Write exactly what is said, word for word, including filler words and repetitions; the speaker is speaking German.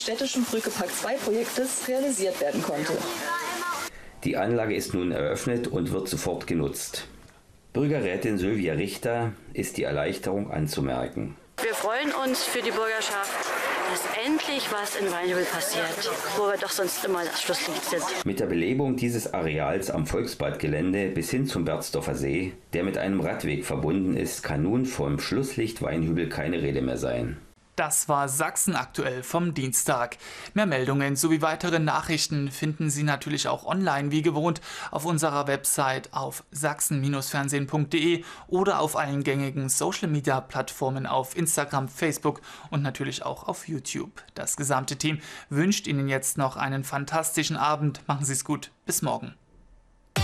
städtischen Brückepark zwei Projektes realisiert werden konnte. Die Anlage ist nun eröffnet und wird sofort genutzt. Bürgerrätin Sylvia Richter ist die Erleichterung anzumerken. Wir freuen uns für die Bürgerschaft, dass endlich was in Weinhübel passiert, wo wir doch sonst immer das Schlusslicht sind. Mit der Belebung dieses Areals am Volksbadgelände bis hin zum Berzdorfer See, der mit einem Radweg verbunden ist, kann nun vom Schlusslicht Weinhübel keine Rede mehr sein. Das war Sachsen aktuell vom Dienstag. Mehr Meldungen sowie weitere Nachrichten finden Sie natürlich auch online wie gewohnt auf unserer Website auf sachsen fernsehen punkt de oder auf allen gängigen Social-Media-Plattformen auf Instagram, Facebook und natürlich auch auf YouTube. Das gesamte Team wünscht Ihnen jetzt noch einen fantastischen Abend. Machen Sie es gut. Bis morgen.